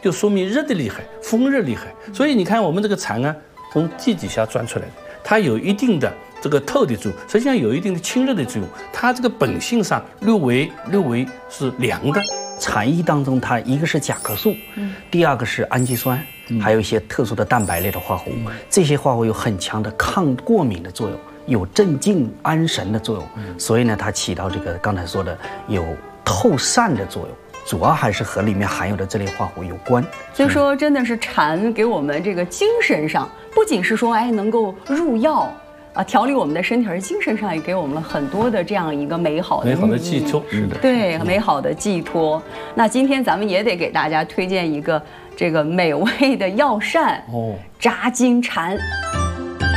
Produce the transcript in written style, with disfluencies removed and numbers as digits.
就说明热的厉害，风热厉害。所以你看我们这个蝉啊，从地底下钻出来的，它有一定的这个透的作用，实际上有一定的清热的作用。它这个本性上略微是凉的。 蝉液当中，它一个是甲壳素，第二个是氨基酸，还有一些特殊的蛋白类的化合物。这些化合物有很强的抗过敏的作用，有镇静安神的作用。所以呢，它起到这个刚才说的有透散的作用。主要还是和里面含有的这类化合物有关。 所以说，真的是蝉给我们这个精神上，不仅是说能够入药。调理我们的身体，而精神上也给我们了很多的这样一个美好的寄托，是的， 对，美好的寄托。那今天咱们也得给大家推荐一个这个美味的药膳——炸金蝉。